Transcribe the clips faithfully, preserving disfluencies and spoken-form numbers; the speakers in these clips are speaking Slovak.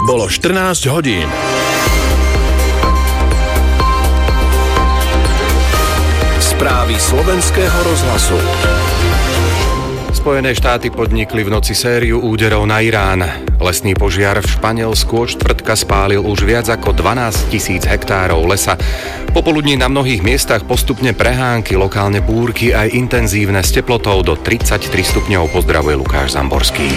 Bolo štrnásť hodín. Správy slovenského rozhlasu. Spojené štáty podnikli v noci sériu úderov na Irán. Lesný požiar v Španielsku od štvrtka spálil už viac ako dvanásť tisíc hektárov lesa. Popoludní na mnohých miestach postupne prehánky, lokálne búrky aj intenzívne s teplotou do tridsaťtri stupňov. Pozdravuje Lukáš Zamborský.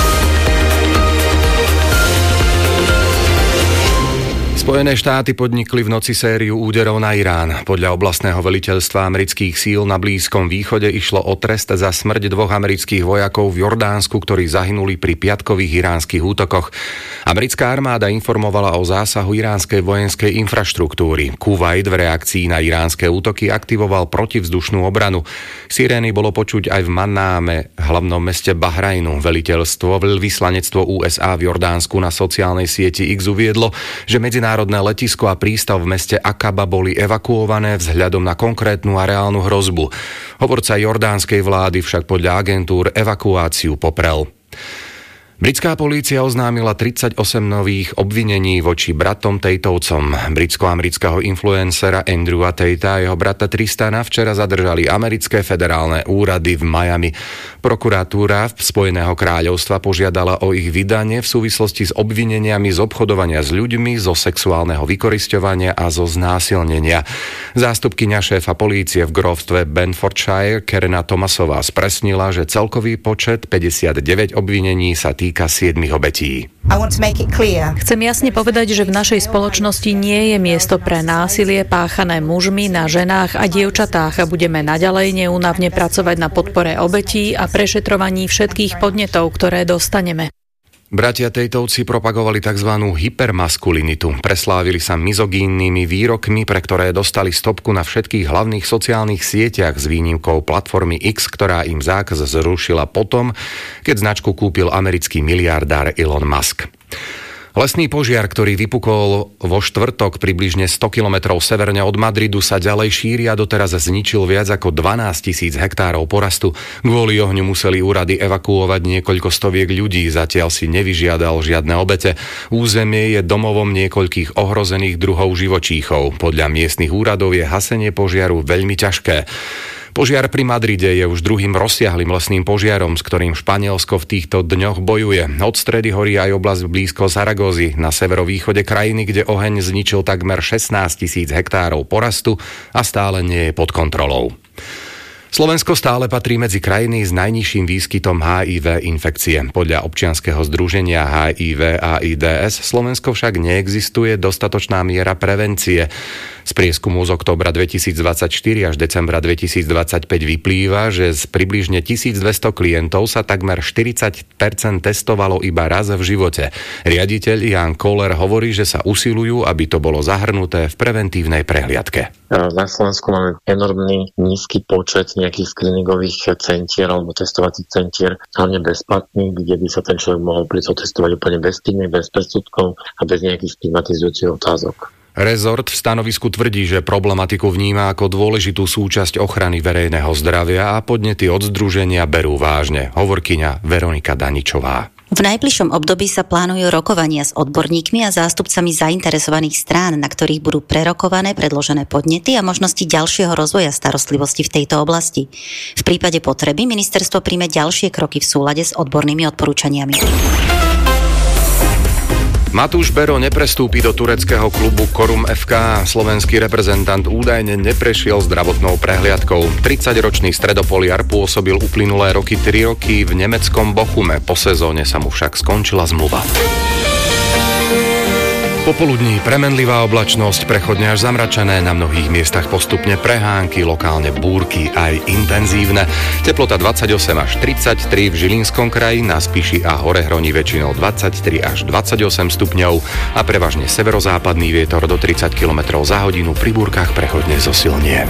Spojené štáty podnikli v noci sériu úderov na Irán. Podľa oblastného veliteľstva amerických síl na Blízkom východe išlo o trest za smrť dvoch amerických vojakov v Jordánsku, ktorí zahynuli pri piatkových iránskych útokoch. Americká armáda informovala o zásahu iránskej vojenskej infraštruktúry. Kuvajt v reakcii na iránske útoky aktivoval protivzdušnú obranu. Sirény bolo počuť aj v Mannáme, hlavnom meste Bahrajnu. Veliteľstvo, veľvyslanectvo ú es á v Jordánsku na sociálnej sieti X uviedlo, že medzinárodné Národné letisko a prístav v meste Akaba boli evakuované vzhľadom na konkrétnu a reálnu hrozbu. Hovorca jordánskej vlády však podľa agentúr evakuáciu poprel. Britská polícia oznámila tridsaťosem nových obvinení voči bratom Tateovcom. Britsko-amerického influencera Andrewa Tatea a jeho brata Tristana včera zadržali americké federálne úrady v Miami. Prokuratúra Spojeného kráľovstva požiadala o ich vydanie v súvislosti s obvineniami z obchodovania s ľuďmi, zo sexuálneho vykorisťovania a zo znásilnenia. Zástupkyňa šéfa polície v grófstve Bedfordshire Kerena Thomasová spresnila, že celkový počet päťdesiatdeväť obvinení sa týka siedmich obetí. Chcem jasne povedať, že v našej spoločnosti nie je miesto pre násilie páchané mužmi na ženách a dievčatách a budeme naďalej neúnavne pracovať na podpore obetí a prešetrovaní všetkých podnetov, ktoré dostaneme. Bratia Tateovci propagovali tzv. Hypermaskulinitu. Preslávili sa mizogínnými výrokmi, pre ktoré dostali stopku na všetkých hlavných sociálnych sieťach s výnimkou platformy X, ktorá im zákaz zrušila potom, keď značku kúpil americký miliardár Elon Musk. Lesný požiar, ktorý vypukol vo štvrtok približne sto kilometrov severne od Madridu, sa ďalej šíri a doteraz zničil viac ako dvanásť tisíc hektárov porastu. Kvôli ohňu museli úrady evakuovať niekoľko stoviek ľudí, zatiaľ si nevyžiadal žiadne obete. Územie je domovom niekoľkých ohrozených druhov živočíchov. Podľa miestnych úradov je hasenie požiaru veľmi ťažké. Požiar pri Madride je už druhým rozsiahlym lesným požiarom, s ktorým Španielsko v týchto dňoch bojuje. Od stredy horí aj oblasť blízko Zaragozy na severovýchode krajiny, kde oheň zničil takmer šestnásť tisíc hektárov porastu a stále nie je pod kontrolou. Slovensko stále patrí medzi krajiny s najnižším výskytom há í vé infekcie. Podľa občianskeho združenia há í vé a í dé es Slovensko však neexistuje dostatočná miera prevencie. Z prieskumu z októbra dvetisícdvadsaťštyri až decembra dvetisícdvadsaťpäť vyplýva, že z približne tisícdvesto klientov sa takmer štyridsať percent testovalo iba raz v živote. Riaditeľ Jan Koller hovorí, že sa usilujú, aby to bolo zahrnuté v preventívnej prehliadke. Na Slovensku máme enormný nízky počet nejakých screeningových centier alebo testovacích centier, hlavne bezplatných, kde by sa ten človek mohol prísť otestovať úplne bezpečne, bez predsudkov a bez nejakých stigmatizujúcich otázok. Rezort v stanovisku tvrdí, že problematiku vníma ako dôležitú súčasť ochrany verejného zdravia a podnety od združenia berú vážne. Hovorkyňa Veronika Daničová. V najbližšom období sa plánujú rokovania s odborníkmi a zástupcami zainteresovaných strán, na ktorých budú prerokované predložené podnety a možnosti ďalšieho rozvoja starostlivosti v tejto oblasti. V prípade potreby ministerstvo príjme ďalšie kroky v súlade s odbornými odporúčaniami. Matúš Bero neprestúpi do tureckého klubu Korum ef ká. Slovenský reprezentant údajne neprešiel zdravotnou prehliadkou. tridsaťročný stredopoliar pôsobil uplynulé roky tri roky v nemeckom Bochume. Po sezóne sa mu však skončila zmluva. Popoludní premenlivá oblačnosť, prechodne až zamračené, na mnohých miestach postupne prehánky, lokálne búrky aj intenzívne. Teplota dvadsaťosem až tridsaťtri v Žilinskom kraji, na Spiši a Horehroní väčšinou dvadsaťtri až dvadsaťosem stupňov a prevažne severozápadný vietor do tridsať kilometrov za hodinu, pri búrkach prechodne zosilnie.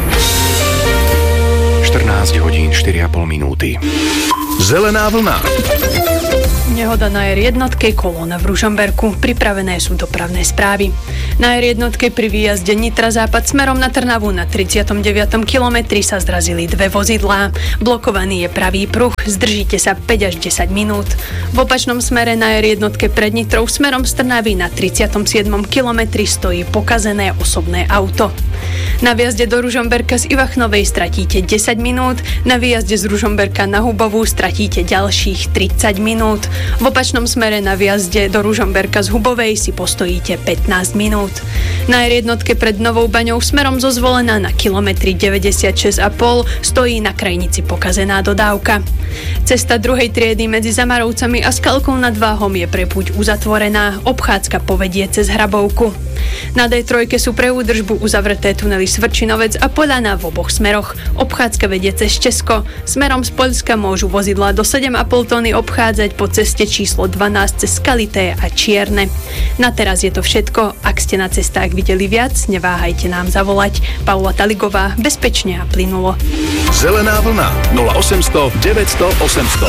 štrnásť hodín štyri a pol minúty. Zelená vlna. Nehoda na er jednotke, kolóna v Ružomberku. Pripravené sú dopravné správy. Na er jednotke pri výjazde Nitra západ smerom na Trnavu na tridsiatom deviatom kilometri sa zrazili dve vozidlá. Blokovaný je pravý pruh, zdržíte sa päť až desať minút. V opačnom smere na er jednotke pred Nitrou smerom z Trnavy na tridsiatom siedmom kilometri stojí pokazené osobné auto. Na výjazde do Ružomberka z Ivachnovej stratíte desať minút, na výjazde z Ružomberka na Hubovú stratíte ďalších tridsať minút. V opačnom smere na výjazde do Ružomberka z Hubovej si postojíte pätnásť minút. Na er jednotke pred Novou Baňou smerom zo Zvolená na kilometri deväťdesiatšesť a pol stojí na krajnici pokazená dodávka. Cesta druhej triedy medzi Zamarovcami a Skalkou nad Váhom je pre púť uzatvorená, obchádzka povedie cez Hrabovku. Na dé tri sú pre údržbu uzavreté tunely Svrčinovec a Poľana v oboch smeroch. Obchádzka vedie cez Česko. Smerom z Poľska môžu vozidlá do sedem a pol tony obchádzať po ceste číslo dvanásť cez Skalité a Čierne. Na teraz je to všetko. Ak ste na cestách videli viac, neváhajte nám zavolať. Paula Taligová, bezpečne a plynulo. Zelená vlna nula osemsto deväťsto osemsto.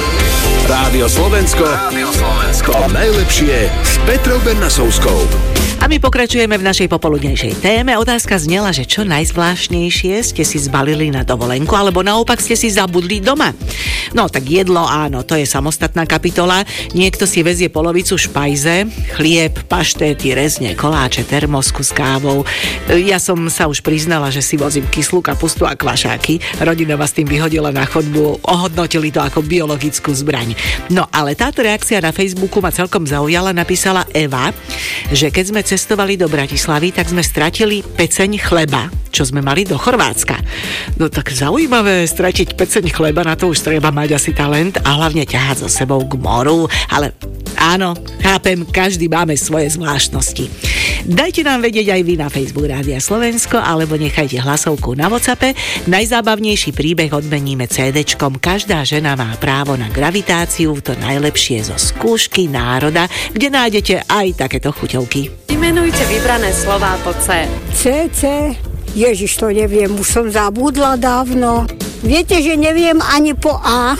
Rádio Slovensko. Rádio Slovensko. To najlepšie s Petrou Bernasovskou. A my pokračujeme v našej popoludnejšej téme. Otázka znela, že čo najzvláštnejšie ste si zbalili na dovolenku, alebo naopak ste si zabudli doma. No tak jedlo, áno, to je samostatná kapitola. Niekto si vezie polovicu špajze, chlieb, paštéty, rezne, koláče, termosku s kávou. Ja som sa už priznala, že si vozím kyslú kapustu a kvašáky. Rodina ma s tým vyhodila na chodbu, ohodnotili to ako biologickú zbraň. No ale táto reakcia na Facebooku ma celkom zaujala. Napísala Eva, že keď sme cestovali do Bratislavy, tak sme stratili peceň chleba, čo sme mali do Chorvátska. No tak zaujímavé stratiť peceň chleba, na to už treba mať asi talent a hlavne ťahať so sebou k moru, ale áno, chápem, každý máme svoje zvláštnosti. Dajte nám vedieť aj vy na Facebook Rádia Slovensko alebo nechajte hlasovku na WhatsAppe. Najzábavnejší príbeh odmeníme cé déčkom Každá žena má právo na gravitáciu, to najlepšie zo skúšky národa, kde nájdete aj takéto chuťovky. Vymenujte vybrané slová po C. C, C, Ježiš, to neviem, už som zabudla dávno. Viete, že neviem ani po A.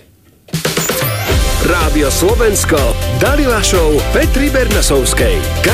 Rádio Slovensko. Dalila show Petry Bernasovskej.